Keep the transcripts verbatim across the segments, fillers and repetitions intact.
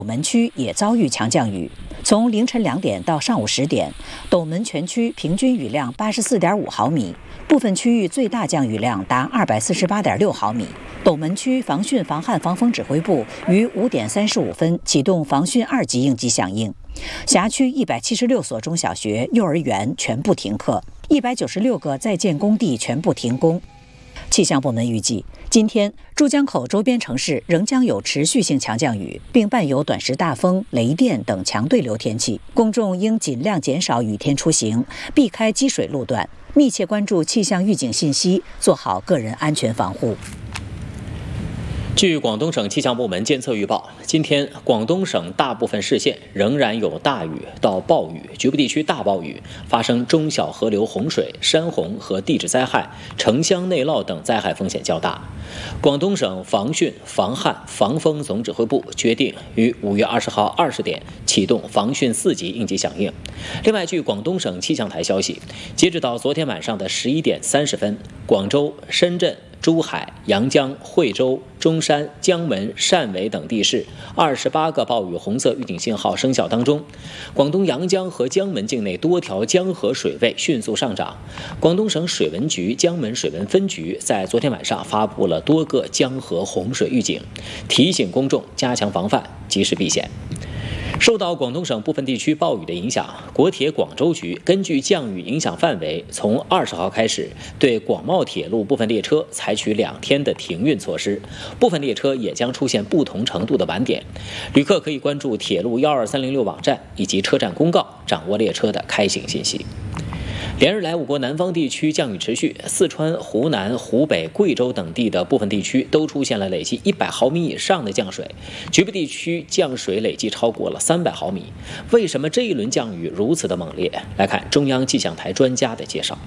斗门区也遭遇强降雨，从凌晨两点到上午十点，斗门全区平均雨量八十四点五毫米，部分区域最大降雨量达二百四十八点六毫米。斗门区防汛防旱防风指挥部于五点三十五分启动防汛二级应急响应，辖区一百七十六所中小学、幼儿园全部停课，一百九十六个在建工地全部停工。气象部门预计，今天珠江口周边城市仍将有持续性强降雨，并伴有短时大风、雷电等强对流天气，公众应尽量减少雨天出行，避开积水路段，密切关注气象预警信息，做好个人安全防护。 据广东省气象部门监测预报，今天广东省大部分市县仍然有大雨到暴雨，局部地区大暴雨，发生中小河流洪水、山洪和地质灾害、城乡内涝等灾害风险较大。广东省防汛防旱防风总指挥部决定于五月二十号二十点启动防汛四级应急响应。另外，据广东省气象台消息，截止到昨天晚上的十一点三十分，广州、深圳、珠海、阳江、惠州、中山、江门、汕尾等地市二十八个暴雨红色预警信号生效当中，广东阳江和江门境内多条江河水位迅速上涨。广东省水文局江门水文分局在昨天晚上发布了多个江河洪水预警，提醒公众加强防范，及时避险。受到广东省部分地区暴雨的影响，国铁广州局根据降雨影响范围，从二十号开始对广茂铁路部分列车采取两天的停运措施，部分列车也将出现不同程度的晚点。旅客可以关注铁路一二三零六网站以及车站公告，掌握列车的开行信息。连日来，我国南方地区降雨持续，四川、湖南、湖北、贵州等地的部分地区都出现了累计一百毫米以上的降水，局部地区降水累计超过了三百毫米。为什么这一轮降雨如此的猛烈？来看中央气象台专家的介绍。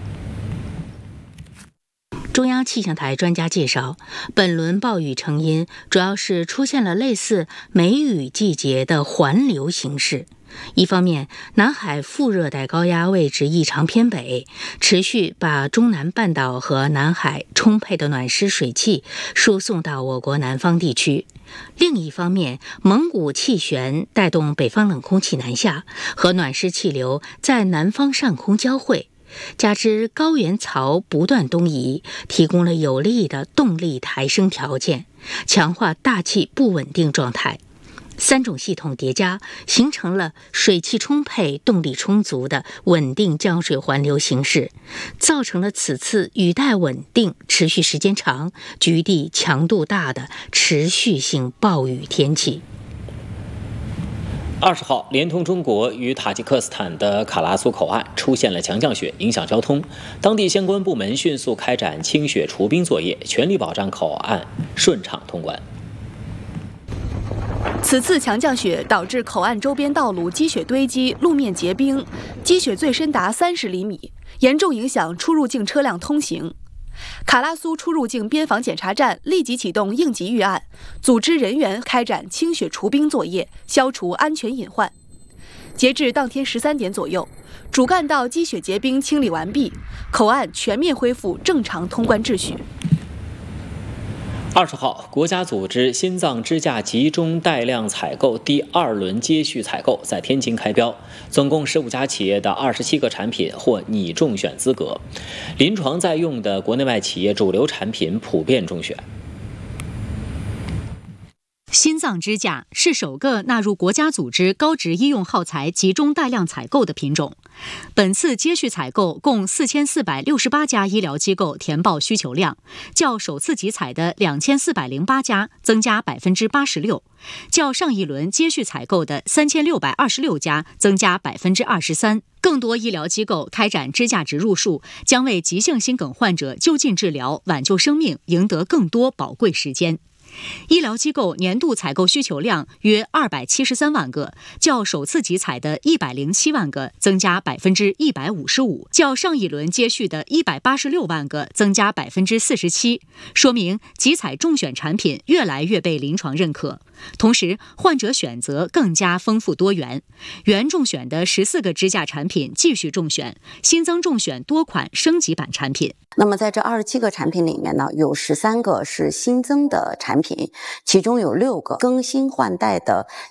中央气象台专家介绍，本轮暴雨成因主要是出现了类似梅雨季节的环流形势。一方面，南海副热带高压位置异常偏北，持续把中南半岛和南海充沛的暖湿水汽输送到我国南方地区。另一方面，蒙古气旋带动北方冷空气南下，和暖湿气流在南方上空交汇，加之高原槽不断东移，提供了有利的动力抬升条件，强化大气不稳定状态。三种系统叠加，形成了水汽充沛、动力充足的稳定降水环流形势，造成了此次雨带稳定、持续时间长、局地强度大的持续性暴雨天气。 二十号，连通中国与塔吉克斯坦的卡拉苏口岸出现了强降雪，影响交通。当地相关部门迅速开展清雪除冰作业，全力保障口岸顺畅通关。 此次强降雪导致口岸周边道路积雪堆积，路面结冰，积雪最深达三十厘米，严重影响出入境车辆通行。卡拉苏出入境边防检查站立即启动应急预案，组织人员开展清雪除冰作业，消除安全隐患。截至当天十三点左右，主干道积雪结冰清理完毕，口岸全面恢复正常通关秩序。 二十号，国家组织心脏支架集中带量采购第二轮接续采购在天津开标，总共十五家企业的二十七个产品获拟中选资格，临床在用的国内外企业主流产品普遍中选。 心脏支架是首个纳入国家组织高值医用耗材集中带量采购的品种。本次接续采购共四千四百六十八家医疗机构填报需求量，较首次集采的两千四百零八家增加百分之八十六，较上一轮接续采购的三千六百二十六家增加百分之二十三。更多医疗机构开展支架植入术，将为急性心梗患者就近治疗、挽救生命赢得更多宝贵时间。医疗机构年度采购需求量约二百七十三万个，较首次集采的一百零七万个增加百分之一百五十五，较上一轮接续的一百八十六万个增加百分之四十七，说明集采中选产品越来越被临床认可。同时，患者选择更加丰富多元，原中选的十四个支架产品继续中选，新增中选多款升级版产品。 那么在这二十七个产品里面呢，有十三个是新增的产品，其中有六个更新换代的